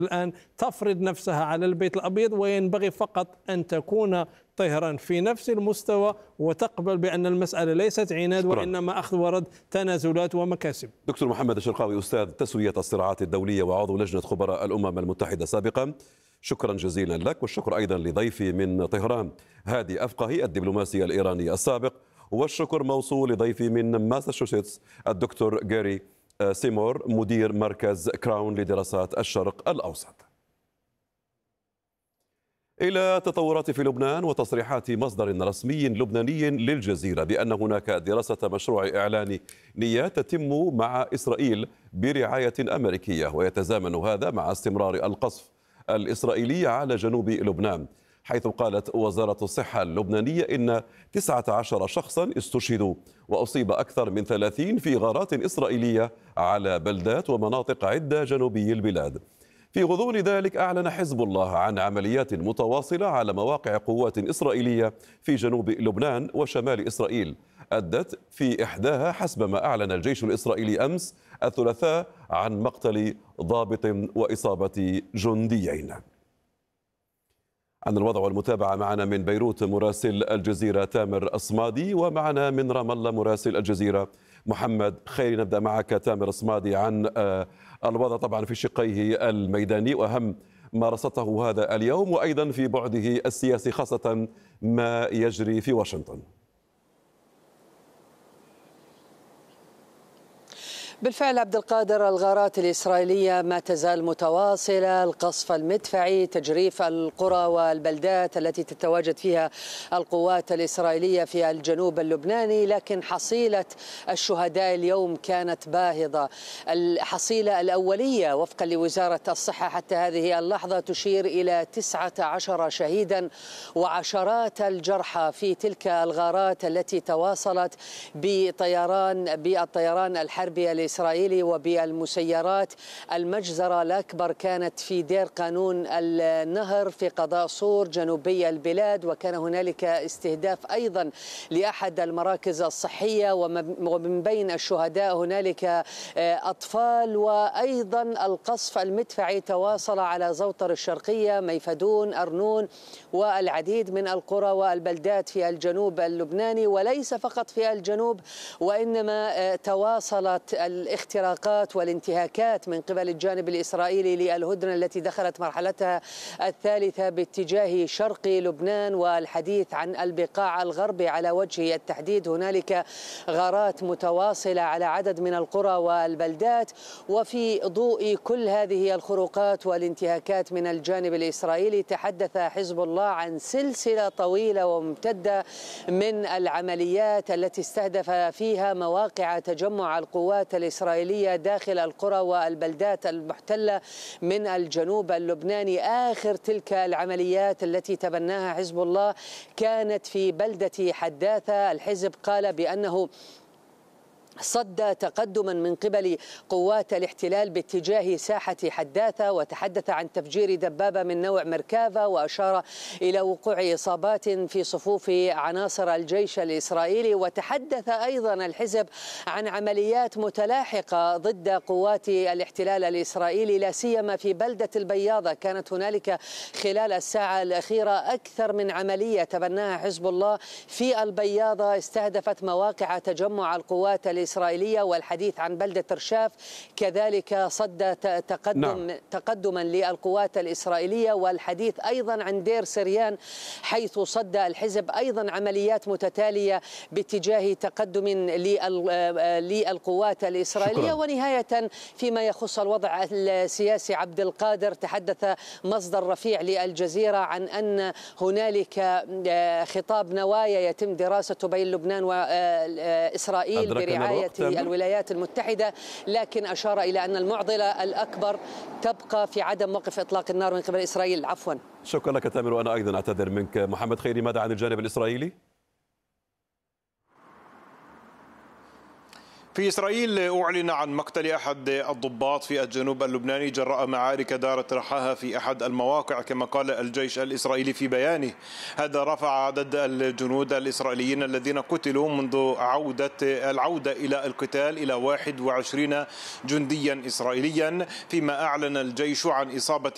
الآن تفرض نفسها على البيت الأبيض، وينبغي فقط أن تكون طهران في نفس المستوى وتقبل بأن المسألة ليست عناد وإنما أخذ ورد تنازلات ومكاسب. دكتور محمد الشرقاوي، أستاذ تسوية الصراعات الدولية وعضو لجنة خبراء الأمم المتحدة سابقا، شكرا جزيلا لك، والشكر أيضا لضيفي من طهران هادي أفقهي الدبلوماسي الإيراني السابق، والشكر موصول لضيفي من ماساتشوستس الدكتور جاري سيمور مدير مركز كراون لدراسات الشرق الأوسط. إلى تطورات في لبنان وتصريحات مصدر رسمي لبناني للجزيرة بأن هناك دراسة مشروع إعلاني نيات تتم مع إسرائيل برعاية أمريكية، ويتزامن هذا مع استمرار القصف الإسرائيلي على جنوب لبنان، حيث قالت وزارة الصحة اللبنانية إن 19 شخصا استشهدوا وأصيب أكثر من 30 في غارات إسرائيلية على بلدات ومناطق عدة جنوبي البلاد. في غضون ذلك أعلن حزب الله عن عمليات متواصلة على مواقع قوات إسرائيلية في جنوب لبنان وشمال إسرائيل، أدت في إحداها حسب ما أعلن الجيش الإسرائيلي أمس الثلاثاء عن مقتل ضابط وإصابة جنديين. عن الوضع والمتابعة معنا من بيروت مراسل الجزيرة تامر الصمادي، ومعنا من رام الله مراسل الجزيرة محمد خيري. نبدأ معك تامر الصمادي عن الوضع طبعا في شقيه الميداني وأهم ما رصدته هذا اليوم، وأيضا في بعده السياسي خاصة ما يجري في واشنطن. بالفعل عبد القادر، الغارات الإسرائيلية ما تزال متواصلة، القصف المدفعي، تجريف القرى والبلدات التي تتواجد فيها القوات الإسرائيلية في الجنوب اللبناني، لكن حصيلة الشهداء اليوم كانت باهظة. الحصيلة الأولية وفقا لوزارة الصحة حتى هذه اللحظة تشير إلى 19 شهيدا وعشرات الجرحى في تلك الغارات التي تواصلت بالطيران الحربي الإسرائيلي وبالمسيرات. المجزرة الأكبر كانت في دير قانون النهر في قضاء صور جنوبي البلاد، وكان هنالك استهداف أيضا لأحد المراكز الصحية، ومن بين الشهداء هنالك أطفال. وأيضا القصف المدفعي تواصل على زوطر الشرقية، ميفدون، أرنون، والعديد من القرى والبلدات في الجنوب اللبناني، وليس فقط في الجنوب، وإنما تواصلت الاختراقات والانتهاكات من قبل الجانب الإسرائيلي للهدنة التي دخلت مرحلتها الثالثة باتجاه شرق لبنان والحديث عن البقاع الغربي على وجه التحديد. هنالك غارات متواصلة على عدد من القرى والبلدات. وفي ضوء كل هذه الخروقات والانتهاكات من الجانب الإسرائيلي تحدث حزب الله عن سلسلة طويلة وممتدة من العمليات التي استهدف فيها مواقع تجمع القوات الإسرائيلية داخل القرى والبلدات المحتلة من الجنوب اللبناني. آخر تلك العمليات التي تبناها حزب الله كانت في بلدة حداثة. الحزب قال بأنه صد تقدما من قبل قوات الاحتلال باتجاه ساحة حداثة، وتحدث عن تفجير دبابة من نوع مركافة، وأشار إلى وقوع إصابات في صفوف عناصر الجيش الإسرائيلي. وتحدث أيضا الحزب عن عمليات متلاحقة ضد قوات الاحتلال الإسرائيلي، لا سيما في بلدة البياضة. كانت هنالك خلال الساعة الأخيرة أكثر من عملية تبناها حزب الله في البياضة استهدفت مواقع تجمع القوات الإسرائيلية، والحديث عن بلدة رشاف كذلك صد تقدما للقوات الإسرائيلية، والحديث أيضا عن دير سريان حيث صد الحزب أيضا عمليات متتالية باتجاه تقدم للقوات الإسرائيلية. شكرا. ونهاية فيما يخص الوضع السياسي عبد القادر، تحدث مصدر رفيع للجزيرة عن أن هنالك خطاب نوايا يتم دراسته بين لبنان وإسرائيل برعاية الولايات المتحدة، لكن أشار إلى أن المعضلة الأكبر تبقى في عدم موقف إطلاق النار من قبل إسرائيل. عفوا. شكرا لك تامر، وأنا أيضا أعتذر منك. محمد خيري، ماذا عن الجانب الإسرائيلي؟ في إسرائيل أعلن عن مقتل أحد الضباط في الجنوب اللبناني جراء معارك دارت رحاها في أحد المواقع كما قال الجيش الإسرائيلي في بيانه. هذا رفع عدد الجنود الإسرائيليين الذين قتلوا منذ العودة إلى القتال إلى 21 جنديا إسرائيليا، فيما أعلن الجيش عن إصابة